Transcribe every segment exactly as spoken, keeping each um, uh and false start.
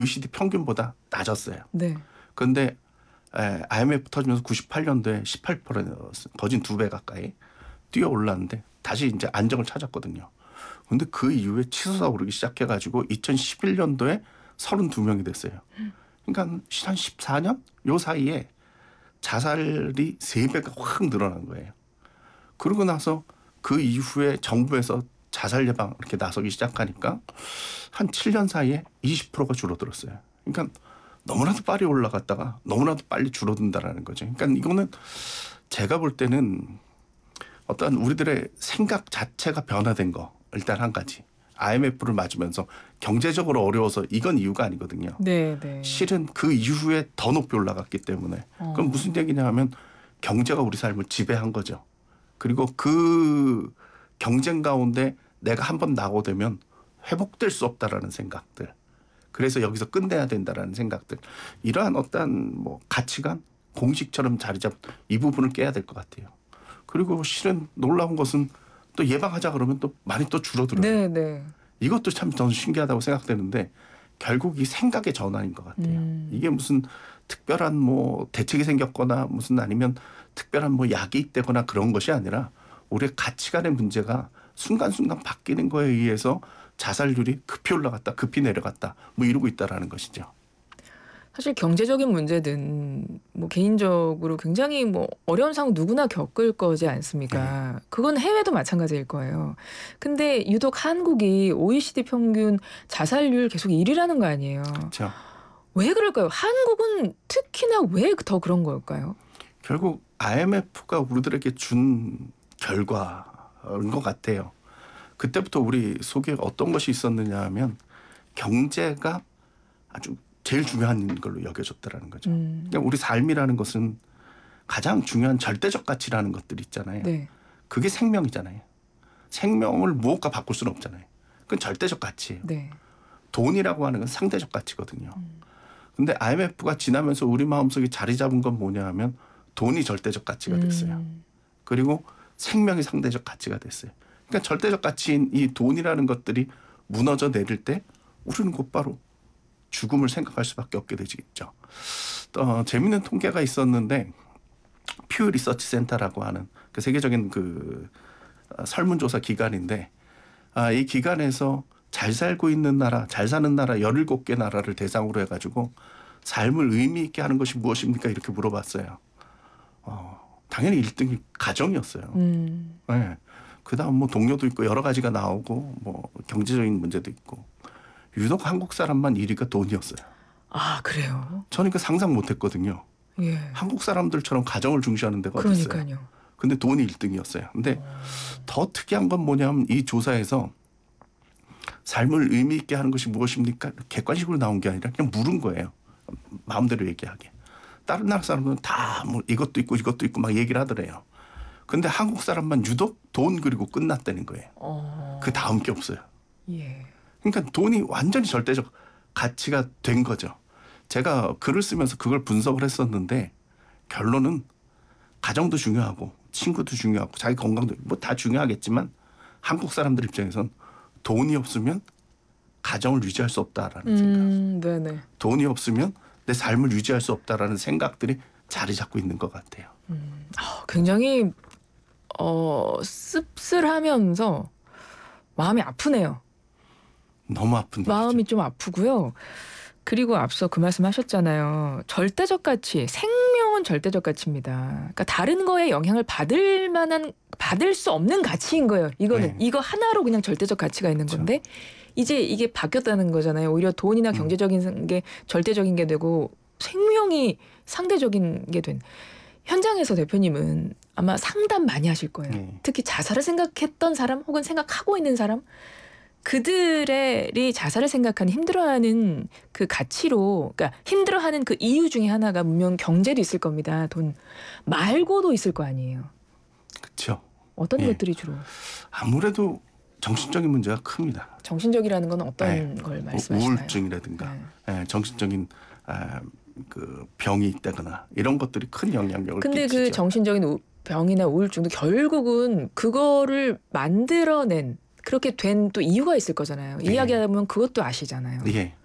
오이시디 평균보다 낮았어요. 네. 그런데 아이엠에프 터지면서 구십팔 년도에 십팔 퍼센트 거진 두 배 가까이 뛰어 올랐는데 다시 이제 안정을 찾았거든요. 그런데 그 이후에 치솟아 오르기 시작해가지고 이천십일 년도에 서른두 명이 됐어요. 그러니까 한 십사 년 요 사이에 자살이 세 배가 확 늘어난 거예요. 그러고 나서 그 이후에 정부에서 자살 예방 이렇게 나서기 시작하니까 한 칠 년 사이에 이십 퍼센트가 줄어들었어요. 그러니까 너무나도 빨리 올라갔다가 너무나도 빨리 줄어든다라는 거죠. 그러니까 이거는 제가 볼 때는 어떤 우리들의 생각 자체가 변화된 거 일단 한 가지. 아이엠에프를 맞으면서 경제적으로 어려워서 이건 이유가 아니거든요. 네, 네. 실은 그 이후에 더 높이 올라갔기 때문에. 어. 그럼 무슨 얘기냐 하면 경제가 우리 삶을 지배한 거죠. 그리고 그 경쟁 가운데 내가 한번 낙오되면 회복될 수 없다라는 생각들. 그래서 여기서 끝내야 된다라는 생각들. 이러한 어떤 뭐 가치관, 공식처럼 자리 잡은 이 부분을 깨야 될 것 같아요. 그리고 실은 놀라운 것은 또 예방하자 그러면 또 많이 또 줄어들어요. 네, 네. 이것도 참 저는 신기하다고 생각되는데 결국 이 생각의 전환인 것 같아요. 음. 이게 무슨 특별한 뭐 대책이 생겼거나 무슨 아니면 특별한 뭐 약이 있다거나 그런 것이 아니라 우리의 가치관의 문제가 순간순간 바뀌는 거에 의해서 자살률이 급히 올라갔다 급히 내려갔다 뭐 이러고 있다라는 것이죠. 사실 경제적인 문제든 뭐 개인적으로 굉장히 뭐 어려운 상황 누구나 겪을 거지 않습니까? 네. 그건 해외도 마찬가지일 거예요. 근데 유독 한국이 오이시디 평균 자살률 계속 일 위라는 거 아니에요. 그렇죠. 왜 그럴까요? 한국은 특히나 왜 더 그런 걸까요? 결국 아이엠에프가 우리들에게 준 결과인 것 같아요. 그때부터 우리 속에 어떤 것이 있었느냐 하면 경제가 아주 제일 중요한 걸로 여겨졌다라는 거죠. 음. 그러니까 우리 삶이라는 것은 가장 중요한 절대적 가치라는 것들이 있잖아요. 네. 그게 생명이잖아요. 생명을 무엇과 바꿀 수는 없잖아요. 그건 절대적 가치예요. 네. 돈이라고 하는 건 상대적 가치거든요. 음. 근데 아이엠에프가 지나면서 우리 마음속에 자리 잡은 건 뭐냐 하면 돈이 절대적 가치가 됐어요. 음. 그리고 생명이 상대적 가치가 됐어요. 그러니까 절대적 가치인 이 돈이라는 것들이 무너져 내릴 때 우리는 곧바로 죽음을 생각할 수밖에 없게 되겠죠. 어, 재미있는 통계가 있었는데 퓨 리서치 센터라고 하는 그 세계적인 그 설문조사 기관인데 아, 이 기관에서 잘 살고 있는 나라, 잘 사는 나라 열일곱 개 나라를 대상으로 해가지고 삶을 의미 있게 하는 것이 무엇입니까? 이렇게 물어봤어요. 어, 당연히 일 등이 가정이었어요. 음. 네. 그다음 뭐 동료도 있고 여러 가지가 나오고 뭐 경제적인 문제도 있고 유독 한국 사람만 일 위가 돈이었어요. 아 그래요? 저는 그 상상 못했거든요. 예. 한국 사람들처럼 가정을 중시하는 데가 어디 있어요. 그러니까요. 근데 돈이 일 등이었어요. 근데 오. 더 특이한 건 뭐냐면 이 조사에서 삶을 의미 있게 하는 것이 무엇입니까? 객관식으로 나온 게 아니라 그냥 물은 거예요. 마음대로 얘기하게. 다른 나라 사람들은 다 뭐 이것도 있고 이것도 있고 막 얘기를 하더래요. 근데 한국 사람만 유독 돈 그리고 끝났다는 거예요. 어. 그 다음 게 없어요. 예. 그러니까 돈이 완전히 절대적 가치가 된 거죠. 제가 글을 쓰면서 그걸 분석을 했었는데 결론은 가정도 중요하고 친구도 중요하고 자기 건강도 뭐 다 중요하겠지만 한국 사람들 입장에선 돈이 없으면 가정을 유지할 수 없다라는 음, 생각. 네네. 돈이 없으면 내 삶을 유지할 수 없다라는 생각들이 자리 잡고 있는 것 같아요. 음, 굉장히 어, 씁쓸하면서 마음이 아프네요. 너무 아픈 마음이 일이죠. 좀 아프고요. 그리고 앞서 그 말씀하셨잖아요. 절대적 가치, 생명은 절대적 가치입니다. 그러니까 다른 거에 영향을 받을 만한 받을 수 없는 가치인 거예요. 이거는 네. 이거 하나로 그냥 절대적 가치가 있는 그렇죠. 건데 이제 이게 바뀌었다는 거잖아요. 오히려 돈이나 경제적인 음. 게 절대적인 게 되고 생명이 상대적인 게 된. 현장에서 대표님은 아마 상담 많이 하실 거예요. 네. 특히 자살을 생각했던 사람 혹은 생각하고 있는 사람 그들이 자살을 생각하는 힘들어하는 그 가치로 그러니까 힘들어하는 그 이유 중에 하나가 분명 경제도 있을 겁니다. 돈 말고도 있을 거 아니에요. 그렇죠. 어떤 예. 것들이 주로? 아무래도 정신적인 문제가 큽니다. 정신적이라는 건 어떤 예. 걸 말씀하시나요? 우울증이라든가 네. 예. 정신적인 아, 그 병이 있다거나 이런 것들이 큰 영향력을 근데 끼치죠. 그 정신적인 우, 병이나 우울증도 결국은 그거를 만들어낸 그렇게 된 또 이유가 있을 거잖아요. 예. 이야기하다 보면 그것도 아시잖아요. 예.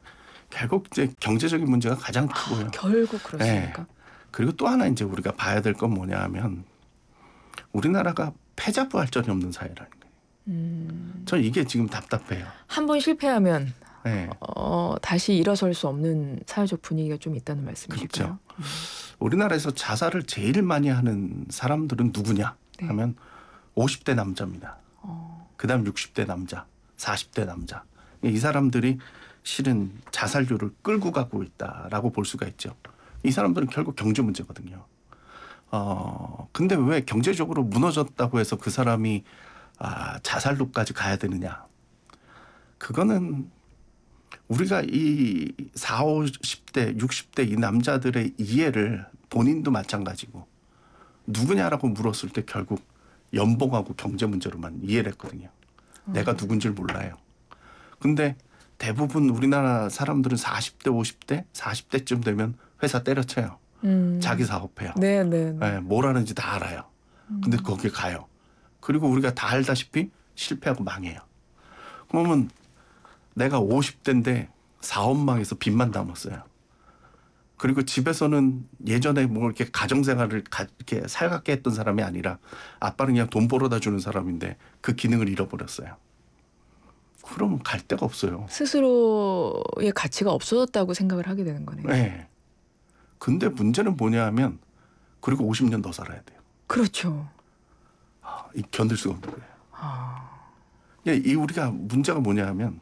결국 이제 경제적인 문제가 가장 크고요. 아, 결국 그렇습니까? 네. 그리고 또 하나 이제 우리가 봐야 될 건 뭐냐 하면 우리나라가 패자부활전이 없는 사회라는 거예요. 음, 저 이게 지금 답답해요. 한 번 실패하면 네. 어, 다시 일어설 수 없는 사회적 분위기가 좀 있다는 말씀이실까요? 그렇죠. 우리나라에서 자살을 제일 많이 하는 사람들은 누구냐 네. 하면 오십 대 남자입니다. 어, 그다음 육십 대 남자, 사십 대 남자. 이 사람들이 실은 자살률을 끌고 가고 있다라고 볼 수가 있죠. 이 사람들은 결국 경제 문제거든요. 어, 근데 왜 경제적으로 무너졌다고 해서 그 사람이 아, 자살로까지 가야 되느냐. 그거는 우리가 이 사오십 대, 육십 대 이 남자들의 이해를 본인도 마찬가지고 누구냐라고 물었을 때 결국 연봉하고 경제 문제로만 이해를 했거든요. 음. 내가 누군지를 몰라요. 근데 대부분 우리나라 사람들은 사십 대, 오십 대, 사십 대쯤 되면 회사 때려쳐요. 음. 자기 사업해요. 네, 네, 네. 네, 뭘 하는지 다 알아요. 근데 거기에 가요. 그리고 우리가 다 알다시피 실패하고 망해요. 그러면 내가 오십 대인데 사업망에서 빚만 남았어요. 그리고 집에서는 예전에 뭐 이렇게 가정생활을 가, 이렇게 살갑게 했던 사람이 아니라 아빠는 그냥 돈 벌어다 주는 사람인데 그 기능을 잃어버렸어요. 그러면 갈 데가 없어요. 스스로의 가치가 없어졌다고 생각을 하게 되는 거네요. 네. 근데 문제는 뭐냐 하면 그리고 오십 년 더 살아야 돼요. 그렇죠. 아, 이 견딜 수가 없는 거예요. 아, 이 우리가 문제가 뭐냐 하면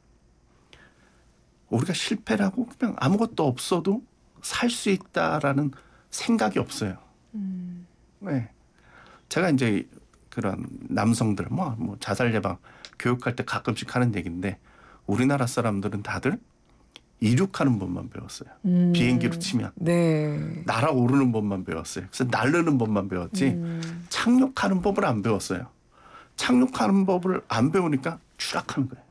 우리가 실패라고 그냥 아무것도 없어도 살 수 있다라는 생각이 없어요. 음, 네. 제가 이제 그런 남성들 뭐, 뭐 자살 예방 교육할 때 가끔씩 하는 얘기인데 우리나라 사람들은 다들 이륙하는 법만 배웠어요. 음, 비행기로 치면 네. 날아오르는 법만 배웠어요. 그래서 날르는 법만 배웠지 음, 착륙하는 법을 안 배웠어요. 착륙하는 법을 안 배우니까 추락하는 거예요.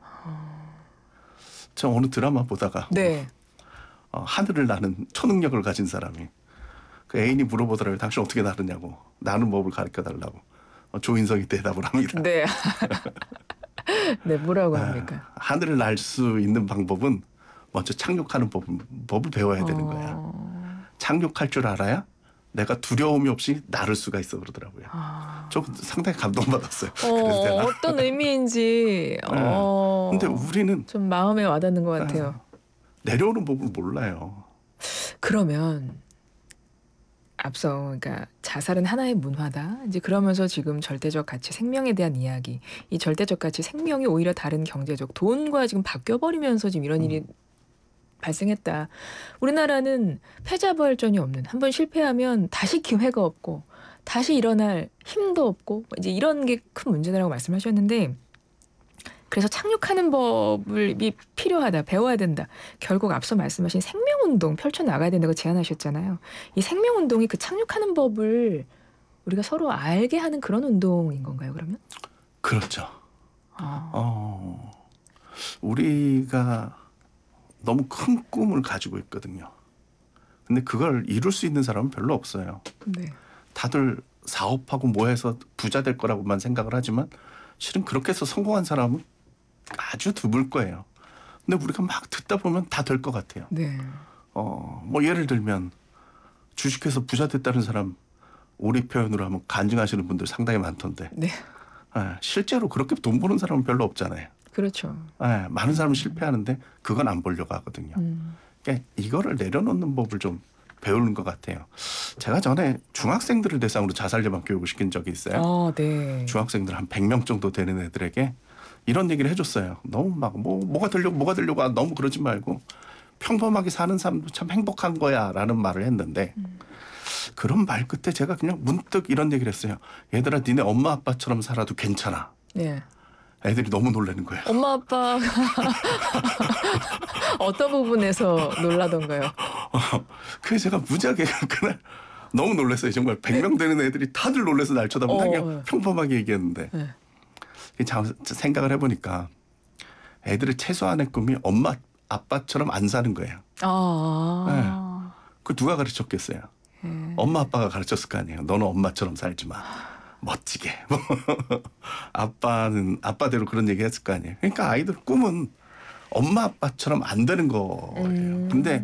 저 어느 드라마 보다가 네. 어, 하늘을 나는 초능력을 가진 사람이 그 애인이 물어보더라고요. 당신 어떻게 나르냐고. 나는 법을 가르쳐 달라고. 어, 조인성이 대답을 합니다. 네. 네, 뭐라고 아, 합니까? 하늘을 날 수 있는 방법은 먼저 착륙하는 법, 법을 배워야 되는 거야. 어, 착륙할 줄 알아야 내가 두려움이 없이 나를 수가 있어 그러더라고요. 아. 저 상당히 감동받았어요. 어, 그래서 제가. 어떤 의미인지 어, 근데 우리는 좀 마음에 와닿는 것 같아요. 아, 내려오는 법을 몰라요. 그러면 앞서 그러니까 자살은 하나의 문화다. 이제 그러면서 지금 절대적 가치, 생명에 대한 이야기, 이 절대적 가치, 생명이 오히려 다른 경제적 돈과 지금 바뀌어 버리면서 지금 이런 일이 음. 발생했다. 우리나라는 패자부활전이 없는, 한번 실패하면 다시 기회가 없고 다시 일어날 힘도 없고 이제 이런 게 큰 문제라고 말씀하셨는데, 그래서 착륙하는 법을 이 필요하다, 배워야 된다. 결국 앞서 말씀하신 생명운동 펼쳐 나가야 된다고 제안하셨잖아요. 이 생명운동이 그 착륙하는 법을 우리가 서로 알게 하는 그런 운동인 건가요, 그러면? 그렇죠. 아, 어, 우리가 너무 큰 꿈을 가지고 있거든요. 근데 그걸 이룰 수 있는 사람은 별로 없어요. 네. 다들 사업하고 뭐 해서 부자 될 거라고만 생각을 하지만 실은 그렇게 해서 성공한 사람은 아주 드물 거예요. 근데 우리가 막 듣다 보면 다 될 것 같아요. 네. 어, 뭐 예를 들면 주식해서 부자 됐다는 사람 우리 표현으로 하면 간증하시는 분들 상당히 많던데 네. 예, 실제로 그렇게 돈 버는 사람은 별로 없잖아요. 그렇죠. 예, 많은 사람은 실패하는데 그건 안 보려고 하거든요. 음. 그러니까 이거를 내려놓는 법을 좀 배우는 것 같아요. 제가 전에 중학생들을 대상으로 자살 예방 교육을 시킨 적이 있어요. 아, 네. 중학생들 한 백 명 정도 되는 애들에게 이런 얘기를 해줬어요. 너무 막 뭐 뭐가 되려고 뭐가 되려고 아, 너무 그러지 말고 평범하게 사는 사람도 참 행복한 거야라는 말을 했는데 음. 그런 말 끝에 제가 그냥 문득 이런 얘기를 했어요. 얘들아 니네 엄마 아빠처럼 살아도 괜찮아. 네. 애들이 너무 놀라는 거예요. 엄마 아빠가 어떤 부분에서 놀라던가요? 그래서 제가 무지하게 그날 너무 놀랐어요. 정말 백 명 되는 애들이 다들 놀라서 날 쳐다보고 어, 그냥 네. 평범하게 얘기했는데 네. 참 생각을 해보니까 애들의 최소한의 꿈이 엄마 아빠처럼 안 사는 거예요. 아. 그 누가 가르쳤겠어요? 네. 엄마 아빠가 가르쳤을 거 아니에요. 너는 엄마처럼 살지 마. 멋지게. 아빠는 아빠대로 그런 얘기 했을 거 아니에요. 그러니까 아이들 꿈은 엄마 아빠처럼 안 되는 거예요. 음. 근데